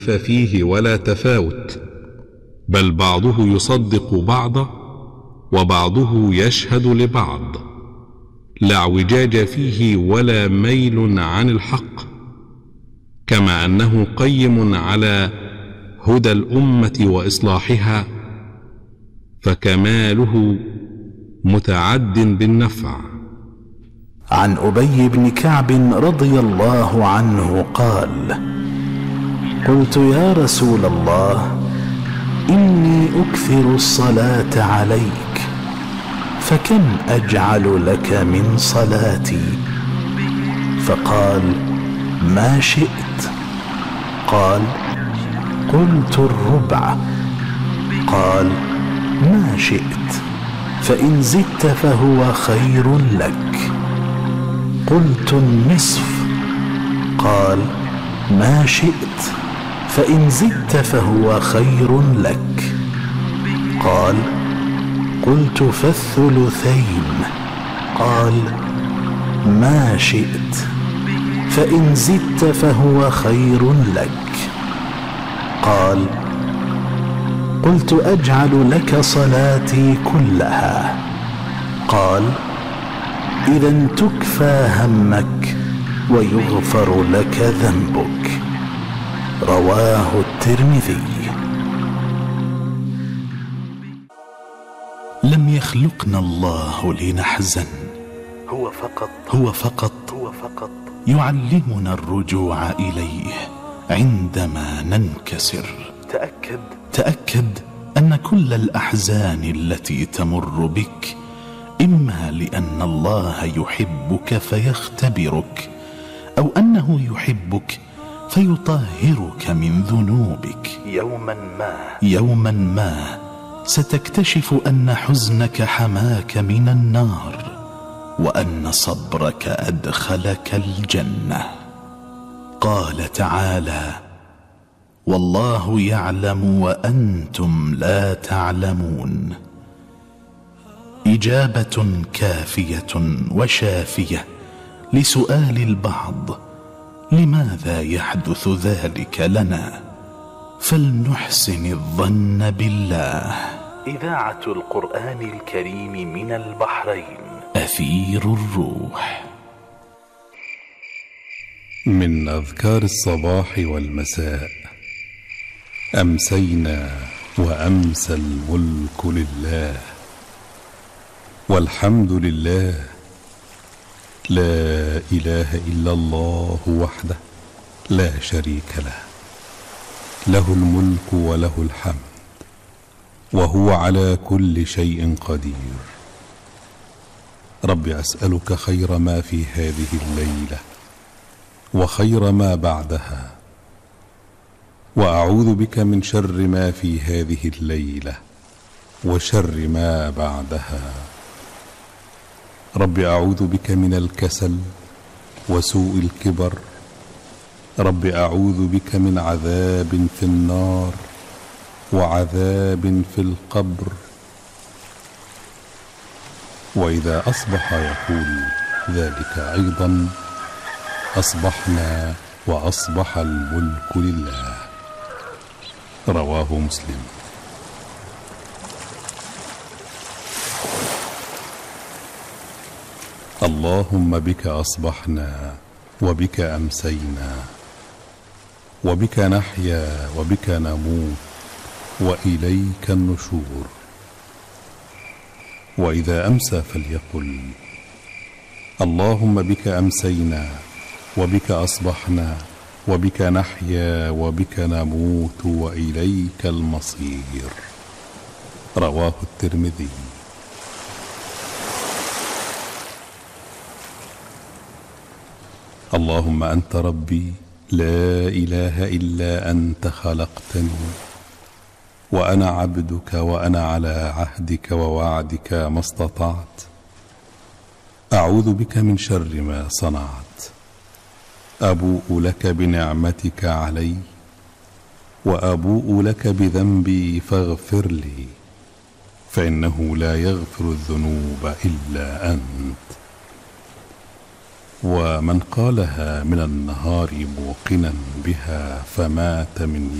ففيه ولا تفاوت، بل بعضه يصدق بعضا وبعضه يشهد لبعض، لا اعوجاج فيه ولا ميل عن الحق، كما أنه قيم على هدى الأمة وإصلاحها، فكماله متعد بالنفع. عن أبي بن كعب رضي الله عنه قال: قلت يا رسول الله، إني أكثر الصلاة عليك، فكم أجعل لك من صلاتي؟ فقال: ما شئت. قال: قلت الربع. قال: ما شئت، فإن زدت فهو خير لك. قلت النصف. قال: ما شئت، فإن زدت فهو خير لك. قال: قلت فالثلثين. قال: ما شئت، فإن زدت فهو خير لك. قال: قلت أجعل لك صلاتي كلها. قال: إذا تكفى همك ويغفر لك ذنبك. رواه الترمذي. لم يخلقنا الله لنحزن، هو فقط يعلمنا الرجوع إليه عندما ننكسر. تأكد أن كل الأحزان التي تمر بك إما لأن الله يحبك فيختبرك، أو أنه يحبك فيطهرك من ذنوبك. يوما ما ستكتشف أن حزنك حماك من النار، وأن صبرك أدخلك الجنة. قال تعالى: والله يعلم وأنتم لا تعلمون. إجابة كافية وشافية لسؤال البعض: لماذا يحدث ذلك لنا؟ فلنحسن الظن بالله. إذاعة القرآن الكريم من البحرين، أثير الروح. من أذكار الصباح والمساء: أمسينا وأمسى الملك لله، والحمد لله، لا إله إلا الله وحده لا شريك له، له الملك وله الحمد، وهو على كل شيء قدير. رب أسألك خير ما في هذه الليلة وخير ما بعدها، وأعوذ بك من شر ما في هذه الليلة وشر ما بعدها. رب أعوذ بك من الكسل وسوء الكبر. رب أعوذ بك من عذاب في النار وعذاب في القبر. وإذا أصبح يقول ذلك أيضا: أصبحنا وأصبح الملك لله. رواه مسلم. اللهم بك أصبحنا وبك أمسينا، وبك نحيا وبك نموت، وإليك النشور. وإذا أمسى فليقل: اللهم بك أمسينا وبك أصبحنا وبك نحيا وبك نموت، وإليك المصير. رواه الترمذي. اللهم أنت ربي، لا إله إلا أنت، خلقتني وأنا عبدك، وأنا على عهدك ووعدك ما استطعت. أعوذ بك من شر ما صنعت. أبوء لك بنعمتك علي وأبوء لك بذنبي فاغفر لي، فإنه لا يغفر الذنوب إلا أنت. ومن قالها من النهار موقنا بها فمات من